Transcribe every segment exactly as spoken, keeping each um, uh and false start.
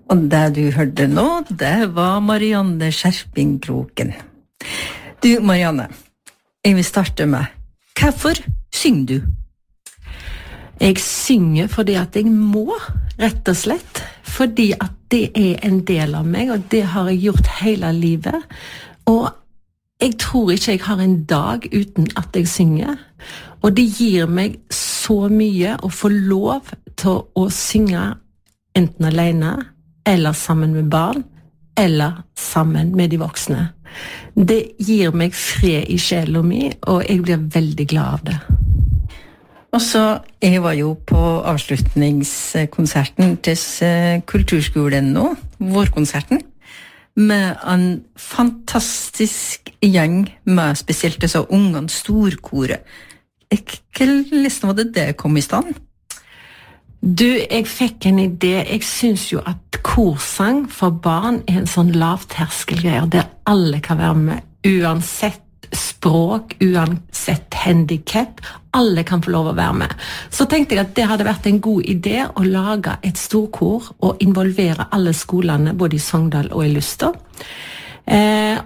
Og det du hørte nå, det var Marianne Skjerpingkroken. Du, Marianne, jeg vil starte med, hvorfor synger du? Jeg synger fordi at jeg må, rett og slett. Fordi at det er en del av meg, og det har jeg gjort hele livet. Og jeg tror ikke jeg har en dag uten at jeg synger. Og det gir meg så mye å få lov til å synge enten alene, eller sammen med barn, eller sammen med de voksne. Det gir meg fred i sjelen min, og jeg blir veldig glad av det. Og så, jeg var jo på avslutningskonserten til Kulturskolen nå, vårkonserten, med en fantastisk gjeng med spesielt disse ungene storkore. Hvordan var det det kom i stand? Du, jeg fikk en idé. Jeg synes jo at korsang for barn er en sånn lavterskelgreier, der alle kan være med, uansett språk, uansett handicap. Alle kan få lov å være med. Så tenkte jeg at det hadde vært en god idé å lage et storkor og involvere alle skolene, både i Sogndal og i Luster. Eh,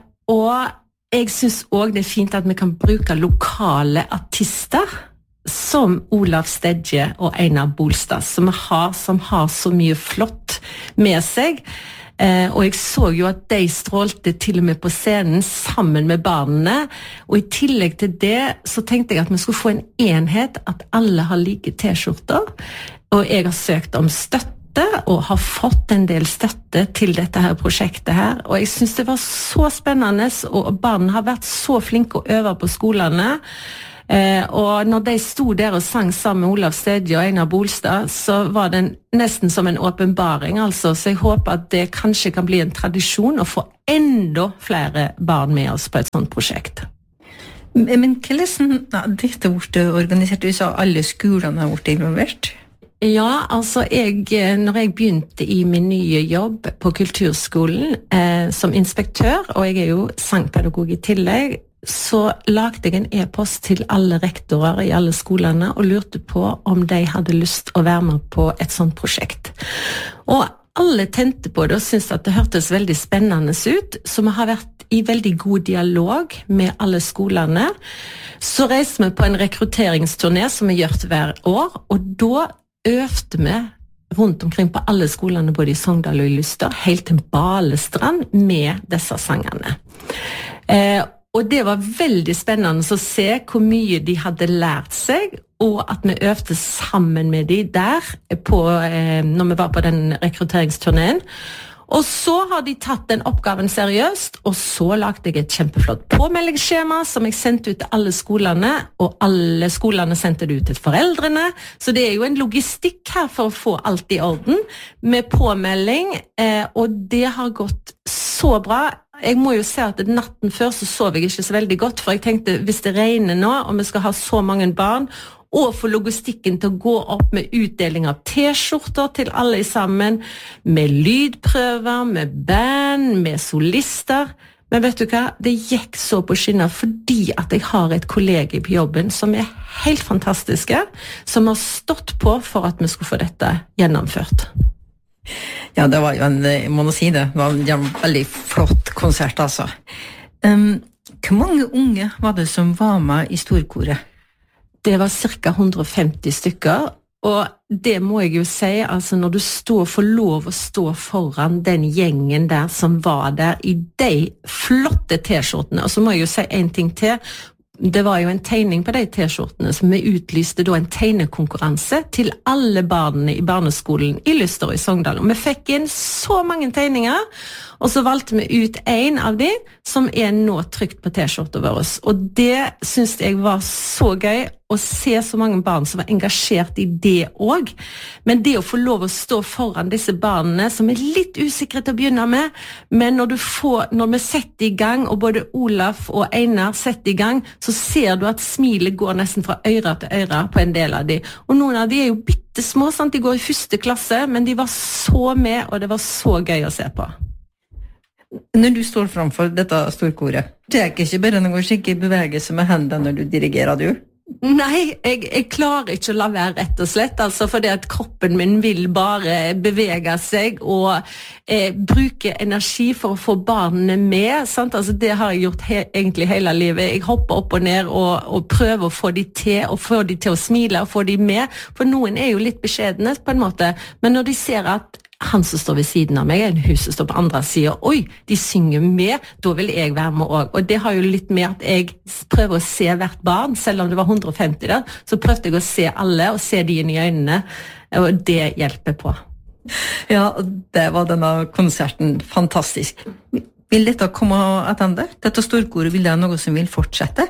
og jeg synes også det er fint at vi kan bruke lokale artister, som Olav Stedje og Einar Bolstad, som, har, som har så mye flott med seg. Eh, og jeg så jo at de strålte til og med på scenen sammen med barnene. Og i tillegg til det så tenkte jeg at vi skulle få en enhet, at alle har like t-skjorter. Og jeg har søkt om støtte og har fått en del støtte til dette her prosjektet her. Og jeg synes det var så spennende, og barna har vært så flinke å øve på skolene. Eh, og når de sto der og sang sammen med Olav Stedje og Einar Bolstad, så var det nesten som en åpenbaring, altså. Så jeg håper at det kanskje kan bli en tradisjon å få enda flere barn med oss på et sånt prosjekt. Men hvordan har dette vært organisert? Du sa alle skolene har vært involvert? Ja, altså jeg, når jeg begynte i min nye jobb på Kulturskolen eh, som inspektør, og jeg er jo sangpedagog i tillegg, så lagde jeg en e-post til alle rektorer i alle skolene og lurte på om de hadde lyst å være med på et sånt prosjekt. Og alle tente på det og syntes at det hørtes veldig spennende ut, så vi har vært i veldig god dialog med alle skolene. Så reiste vi på en rekrutteringsturné som vi gjør hver år, og da øvde vi rundt omkring på alle skolene, både i Sogndal og i Luster, helt til Balestrand med disse sangene. Eh, Og det var veldig spennende å se hvor mye de hadde lært seg, og at vi øvde sammen med de der på, eh, når vi var på den rekrutteringsturneen. Og så har de tatt den oppgaven seriøst, og så lagde jeg et kjempeflott påmeldingsskjema som jeg sendte ut til alle skolene, og alle skolene sendte det ut til foreldrene. Så det er jo en logistikk her for å få alt i orden med påmelding, eh, og det har gått så bra. Jeg må jo se at natten før så sov jeg ikke så veldig godt, for jeg tenkte hvis det regner nå, og vi skal ha så mange barn, og få logistikken til å gå opp med utdeling av t-skjorter til alle sammen, med lydprøver, med band, med solister. Men vet du hva? Det gikk så på skinner fordi at jeg har et kollega på jobben som er helt fantastiske, som har stått på for at vi skulle få dette gjennomført. Ja, det var jo en, jeg må nå si det, det var en veldig flott konsert, altså. Um, hvor mange unge var det som var med i storkoret? Det var cirka hundre og femti stykker, og det må jeg jo si, altså når du står, får lov å stå foran den gjengen der som var der i de flotte t-skjortene, og så må jeg jo si en ting til. Det var jo en tegning på de t-skjortene som vi utlyste da en tegnekonkurranse til alle barnene i barneskolen i Luster og i Sogndal. Og vi fikk inn så mange tegninger, og så valgte vi ut en av de som er nå trykt på t-skjortet våre. Og det synes jeg var så gøy å se så mange barn som var engasjert i det også. Men det å få lov å stå foran disse barnene som er litt usikre til å begynne med, men når, du får, når vi setter i gang, og både Olaf og Einar setter i gang, så ser du at smilet går nesten fra øyre til øyre på en del av de. Og noen av de er jo bittesmå, sant? De går i første klasse, men de var så med, og det var så gøy å se på. Når du står framfor dette storkoret, det er ikke bare noen skikkelig bevegelse med hendene når du dirigerer, du? Nei, jeg, jeg klarer ikke å la være rett og slett, altså fordi at kroppen min vil bare bevege seg og eh, bruke energi for å få barnene med, sant? Altså det har jeg gjort he egentlig hele livet. Jeg hopper opp og ned og, og prøver å få de til, og få de til å smile og få de med, for noen er jo litt beskjedne på en måte, men når de ser at han som står ved siden av meg, en hus som står på andre siden, oi, de synger med, da vil jeg være med også. Og det har jo litt med at jeg prøver å se hvert barn, selv om det var hundre og femti der, så prøvde jeg å se alle og se de inn i øynene, og det hjelper på. Ja, det var denne konserten fantastisk. Vil dette komme attende? Dette storkoret, vil det noe som vil fortsette?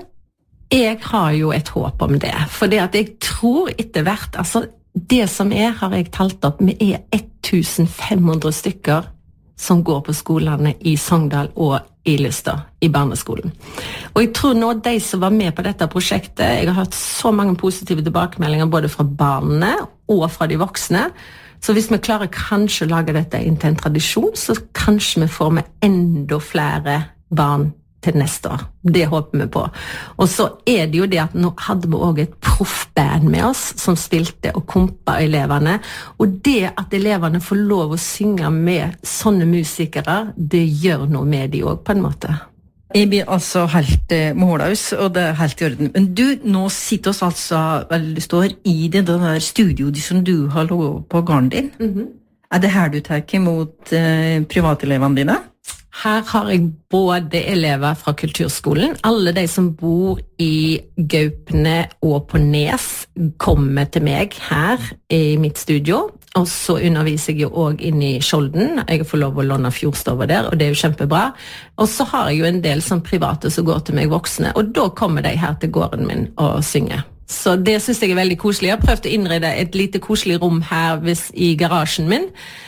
Jeg har jo et håp om det, for det at jeg tror etter hvert, altså det som er, har jeg talt opp, vi er tusen fem hundre stykker som går på skolene i Sogndal og i Lystad, i barneskolen. Og jeg tror nå de som var med på dette prosjektet, jeg har hørt så mange positive tilbakemeldinger både fra barnene og fra de voksne, så hvis vi klarer kanskje å lage dette inn til en tradisjon, så kanskje vi får med enda flere barn til neste år. Det håper vi på. Og så er det jo det at nå hadde vi også et proffband med oss som spilte og kompa eleverne, og det at eleverne får lov å synge med sånne musikere, det gjør noe med de også på en måte. Jeg blir altså helt eh, målaus, og det er helt i orden. Men du, nå sitter oss altså, vel, du står i det der studioet som du har lovet på garden din. Mm-hmm. Er det her du tar imot eh, privatelevene dine? Her har jeg både elever fra kulturskolen, alle de som bor i Gaupne og på Nes kommer til meg her i mitt studio, og så underviser jeg jo også inn i Skjolden. Jeg får lov å låne Fjordstova der, og det er jo kjempebra. Og så har jeg jo en del som private som går til meg voksne, og da kommer de her til gården min og synger. Så det synes jeg er veldig koselig. Jeg har prøvd å innrede et lite koselig rom her hvis, i garasjen min,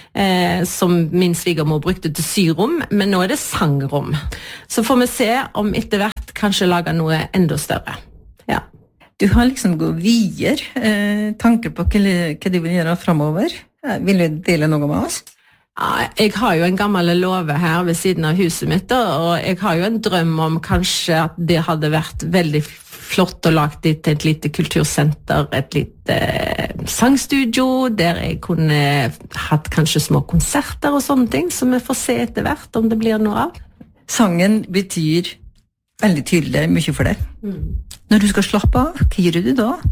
eh, som min svigermor brukte til syrom, men nå er det sangrom. Så får vi se om etter hvert kanskje lage noe enda større. Ja. Du har liksom gått videre eh, tanker på hva, hva du vil gjøre fremover. Vil du dele noe med oss? Ja, jeg har jo en gammel låve her ved siden av huset mitt, og jeg har jo en drøm om kanskje at det hadde vært veldig flott å lage det til et lite kultursenter, et lite eh, sangstudio, der jeg kunne hatt kanskje små konserter og sånne ting, så vi får se etter hvert om det blir noe av. Sangen betyr veldig tydelig mye for deg. Mm. Når du skal slappe av, hva gjør du da?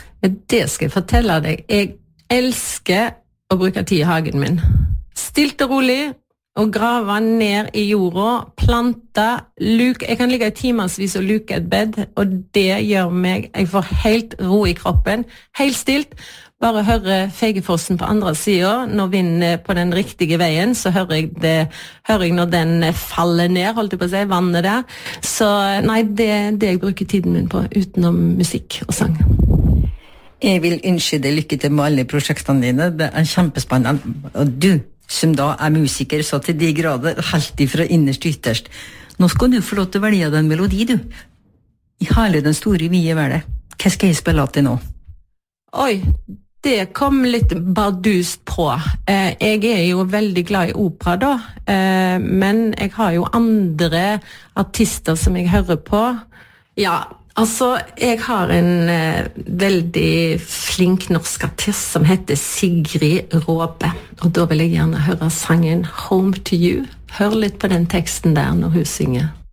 Det skal jeg fortelle deg. Jeg elsker å bruke tid i hagen min. Stilt og rolig, og grave ned i jorda, plante, luke. Jeg kan ligge i timersvis og luke et bed, og det gjør meg, jeg får helt ro i kroppen, helt stilt. Bare høre Feigefossen på andre siden, når vinden er på den riktige veien, så hører jeg, det, hører jeg når den faller ned, holdt jeg på å si, vannet der. Så nei, det er det jeg bruker tiden min på, utenom musikk og sang. Jeg vil ønske deg lykke til med alle prosjektene dine, det er kjempespennende, og du, som da er musiker, så til de grader, helt ifra innerst ytterst. Nå skal du få lov til å velge den melodi, du. I hele den store, vide verden. Hva skal jeg spille til nå? Oi, det kom litt bardust på. Eh, jeg er jo veldig glad i opera da, eh, men jeg har jo andre artister som jeg hører på. Ja, altså, jeg har en eh, veldig flink norsk artist som heter Sigrid Råbe, og da vil jeg gjerne høre sangen Home to You. Hør litt på den teksten der når hun synger.